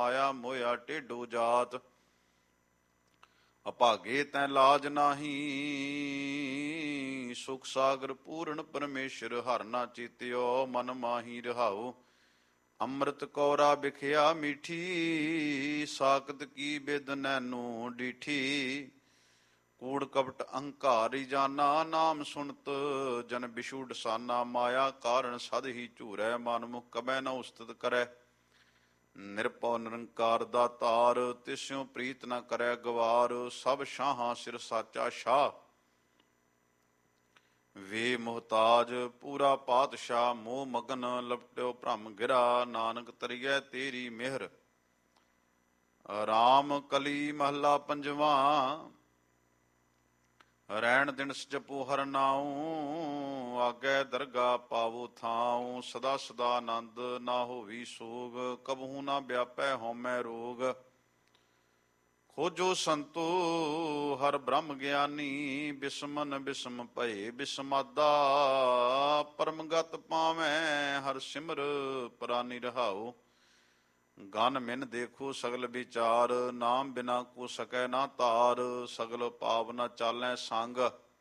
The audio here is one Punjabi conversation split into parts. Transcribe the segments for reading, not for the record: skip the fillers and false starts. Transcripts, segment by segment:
ਮਾਇਆ ਮੋਇਆ ਟੇਢੋ ਜਾਤ। ਅਭਾਗੇ ਤੈ ਲਾਜ ਨਾਹੀ ਸੁਖ ਸਾਗਰ ਪੂਰਨ ਪਰਮੇਸ਼ਰ ਹਰਿ ਨਾ ਚੇਤਿਓ ਮਨ ਮਾਹੀ ਰਹਾਉ। ਅੰਮ੍ਰਿਤ ਕੌਰਾ ਬਿਖਿਆ ਮੀਠੀ ਸਾਕਤ ਕੀ ਬਿਦ ਨੈਨੂ ਡੀਠੀ। ਕੂੜ ਕਪਟ ਅਹੰਕਾਰੀ ਜਾਨਾ ਨਾਮ ਸੁਣਤ ਜਨ ਬਿਸ਼ੂ ਡਸਾਨਾ। ਮਾਇਆ ਕਾਰਨ ਸਦ ਹੀ ਝੂਰੈ ਮਨ ਮੁਖ ਕਬੈ ਨ ਉਸਤਤ ਕਰੈ। ਨਿਰਭਉ ਨਿਰੰਕਾਰ ਦਾ ਤਾਰ ਤਿਸਿਉ ਪ੍ਰੀਤ ਨ ਕਰੈ ਗਵਾਰ। ਸਭ ਸ਼ਾਹਾਂ ਸਿਰ ਸਾਚਾ ਸ਼ਾਹ ਵੇ ਮੁਹਤਾਜ ਪੂਰਾ ਪਾਤਸ਼ਾਹ। ਮੋਹ ਮਗਨ ਲਪਟਿਓ ਭ੍ਰਮ ਗਿਰਾ ਨਾਨਕ ਤਰੀਐ ਤੇਰੀ ਮਿਹਰ। ਰਾਮ ਕਲੀ ਮਹੱਲਾ ਪੰਜਵਾਂ। ਰੈਣ ਦਿਨਸ ਜਪੋ ਹਰਿ ਨਾਉ ਆਗੈ ਦਰਗਾ ਪਾਵੋ ਥਾਉ। ਸਦਾ ਸਦਾ ਆਨੰਦ ਨਾ ਹੋਵੀ ਸੋਗ ਕਬਹੂ ਨਾ ਵਿਆਪੈ ਹਉਮੈ ਰੋਗ। ਖੋਜੋ ਸੰਤੋ ਹਰਿ ਬ੍ਰਹਮ ਗਿਆਨੀ ਬਿਸਮਨ ਬਿਸਮ ਭਏ ਬਿਸਮਾਦਾ। ਪਰਮਗਤ ਪਾਵੈ ਹਰਿ ਸਿਮਰ ਪ੍ਰਾਨੀ ਰਹਾਉ। ਗਨ ਮਿਨ ਦੇਖੋ ਸਗਲ ਵਿਚਾਰ ਨਾਮ ਬਿਨਾ ਕੋ ਸਕੈ ਨਾ ਤਾਰ। ਸਗਲ ਪਾਵ ਨ ਚਾਲੈ ਸੰਗ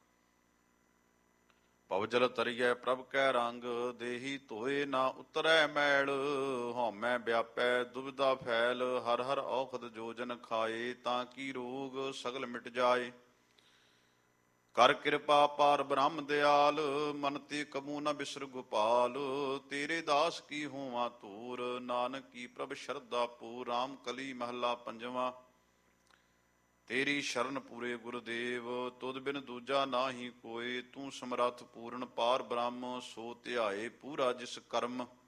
ਭਵਜਲ ਤਰੀਐ ਪ੍ਰਭ ਕੈ ਰੰਗ। ਦੇਹੀ ਧੋਏ ਨਾ ਉਤਰੈ ਮੈਲ ਹਉਮੈ ਵਿਆਪੈ ਦੁਬਿਧਾ ਫੈਲ। ਹਰ ਹਰ ਔਖਦ ਜੋ ਜਨ ਖਾਏ ਤਾਂ ਕੀ ਰੋਗ ਸਗਲ ਮਿਟ ਜਾਏ। ਕਰ ਕਿਰਪਾ ਪਾਰ ਬ੍ਰਹਮ ਦਿਆਲ ਮਨ ਤੇ ਕਬੂ ਨ ਬਿਸਰ ਗੋਪਾਲ। ਤੇਰੇ ਦਾਸ ਕੀ ਹੋਵਾਂ ਧੂਰ ਨਾਨਕ ਕੀ ਪ੍ਰਭ ਸ਼ਰਧਾ ਪੂਰ। ਰਾਮ ਕਲੀ ਮਹੱਲਾ ਪੰਜਵਾਂ। ਤੇਰੀ ਸ਼ਰਨ ਪੂਰੇ ਗੁਰਦੇਵ ਤੁਧ ਬਿਨ ਦੂਜਾ ਨਾਹੀ ਕੋਇ। ਤੂੰ ਸਮਰੱਥ ਪੂਰਨ ਪਾਰ ਬ੍ਰਹਮ ਸੋ ਧਿਆਏ ਪੂਰਾ ਜਿਸ ਕਰਮ।